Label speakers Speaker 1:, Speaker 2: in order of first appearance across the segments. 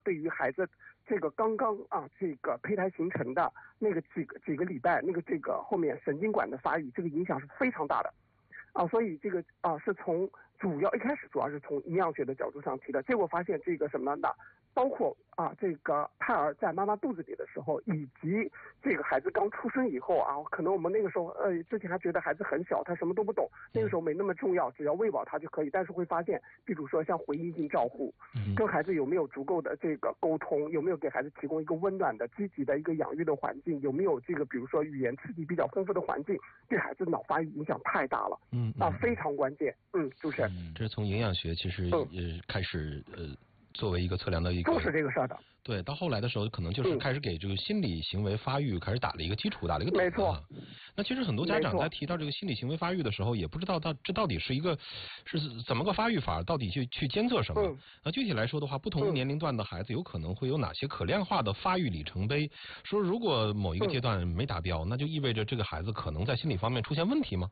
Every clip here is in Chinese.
Speaker 1: 对于孩子这个刚刚这个胚胎形成的那个几个礼拜，那个这个后面神经管的发育，这个影响是非常大的。所以这个是从一开始主要是从营养学的角度上提的，结果发现这个什么呢？包括这个胎儿在妈妈肚子里的时候，以及这个孩子刚出生以后可能我们那个时候之前还觉得孩子很小，他什么都不懂，那个时候没那么重要，只要喂饱他就可以。但是会发现，比如说像回应性照护，跟孩子有没有足够的这个沟通，有没有给孩子提供一个温暖的、积极的一个养育的环境，有没有这个比如说语言刺激比较丰富的环境，对孩子脑发育影响太大了。非常关键。主持人，
Speaker 2: 这是从营养学其实也开始作为一个测量的一个
Speaker 1: 重视这个事儿的。
Speaker 2: 对，到后来的时候，可能就是开始给这个心理行为发育开始打了一个基础，打了一个底。
Speaker 1: 没错。
Speaker 2: 那其实很多家长在提到这个心理行为发育的时候，也不知道这到底是怎么个发育法，到底去监测什么。那具体来说的话，不同年龄段的孩子有可能会有哪些可量化的发育里程碑？说如果某一个阶段没达标，那就意味着这个孩子可能在心理方面出现问题吗？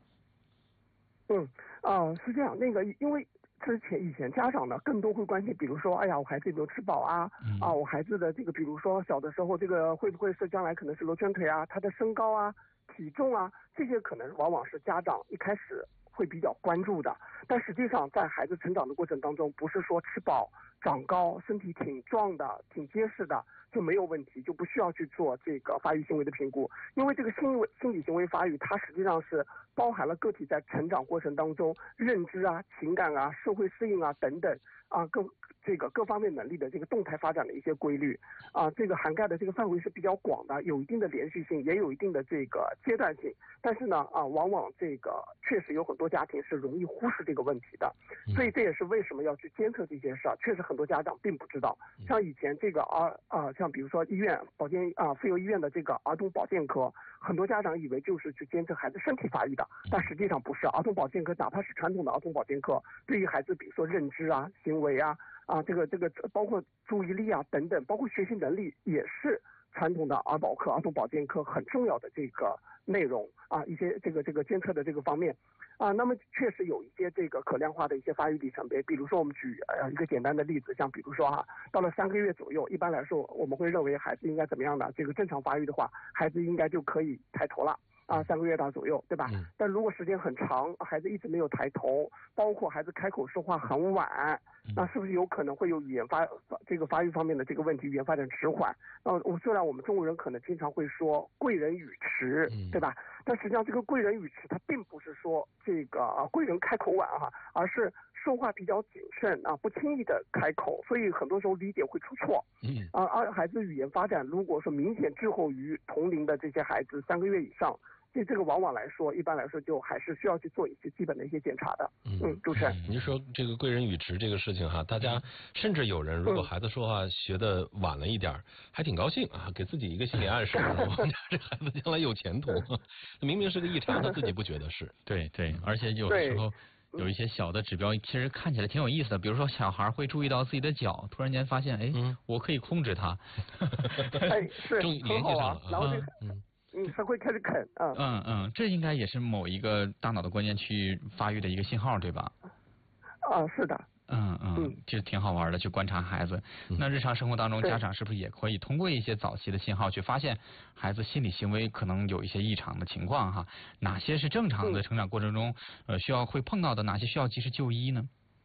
Speaker 1: 是这样，因为以前家长呢更多会关心，比如说，我孩子有没有吃饱我孩子的这个，比如说小的时候这个会不会是将来可能是罗圈腿他的身高体重这些可能往往是家长一开始会比较关注的。但实际上在孩子成长的过程当中，不是说吃饱长高身体挺壮的挺结实的就没有问题，就不需要去做这个发育行为的评估。因为这个心理行为发育，它实际上是包含了个体在成长过程当中认知情感社会适应等等各方面能力的这个动态发展的一些规律这个涵盖的这个范围是比较广的，有一定的连续性，也有一定的这个阶段性。但是呢往往这个确实有很多家庭是容易忽视这个问题的，所以这也是为什么要去监测这件事儿。确实很多家长并不知道，像以前这个像比如说医院妇幼医院的这个儿童保健科，很多家长以为就是去监测孩子身体发育的，但实际上不是。儿童保健科哪怕是传统的儿童保健科，对于孩子比如说认知行为这个包括注意力等等，包括学习能力，也是传统的儿保科、儿童保健科很重要的这个内容一些这个监测的这个方面那么确实有一些这个可量化的一些发育里程碑。比如说我们举一个简单的例子，像比如说到了3个月左右，一般来说我们会认为孩子应该怎么样的，这个正常发育的话，孩子应该就可以抬头了3个月大左右，对吧？但如果时间很长，孩子一直没有抬头，包括孩子开口说话很晚，那是不是有可能会有语言发育方面的这个问题，语言发展迟缓？虽然我们中国人可能经常会说贵人语迟，对吧？但实际上这个贵人语迟，它并不是说这个贵人开口晚而是说话比较谨慎不轻易的开口，所以很多时候理解会出错。而孩子语言发展如果说明显滞后于同龄的这些孩子3个月以上，这个往往来说，一般来说就还是需要去做一些基本的一些检查的。主持人，
Speaker 2: 您说这个贵人语迟这个事情大家甚至有人如果孩子说话学得晚了一点，还挺高兴给自己一个心理暗示，我们家这孩子将来有前途。明明是个异常，他自己不觉得是。
Speaker 3: 对，而且有的时候有一些小的指标，其实看起来挺有意思的。比如说，小孩会注意到自己的脚，突然间发现，我可以控制它。
Speaker 1: 是很好然后他会开始啃
Speaker 3: 这应该也是某一个大脑的关键区域发育的一个信号，对吧？
Speaker 1: 是的。
Speaker 3: 就挺好玩的，去观察孩子。那日常生活当中，家长是不是也可以通过一些早期的信号去发现孩子心理行为可能有一些异常的情况哪些是正常的成长过程中会碰到的，哪些需要及时就医呢？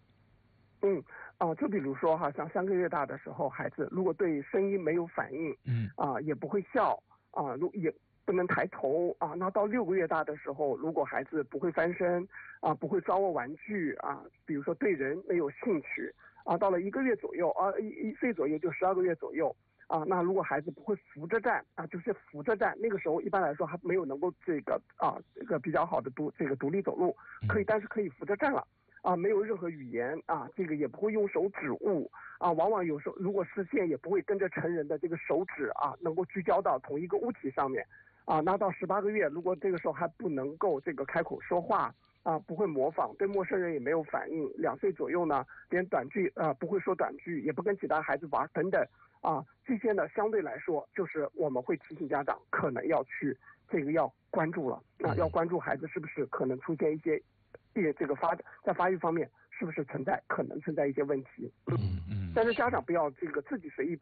Speaker 1: 就比如说像3个月大的时候，孩子如果对声音没有反应，也不会笑也不能抬头那到6个月大的时候，如果孩子不会翻身不会抓握玩具比如说对人没有兴趣到了1个月左右1岁左右就12个月左右那如果孩子不会扶着站就是扶着站，那个时候一般来说还没有能够这个比较好的独立走路，但是可以扶着站了没有任何语言这个也不会用手指物往往有时候如果视线也不会跟着成人的这个手指能够聚焦到同一个物体上面那到18个月，如果这个时候还不能够这个开口说话不会模仿，对陌生人也没有反应，2岁左右呢，连短句不会说短句，也不跟其他孩子玩等等这些呢相对来说就是我们会提醒家长可能要去要关注了要关注孩子是不是可能出现一些这个在发育方面是不是可能存在一些问题但是家长不要自己随意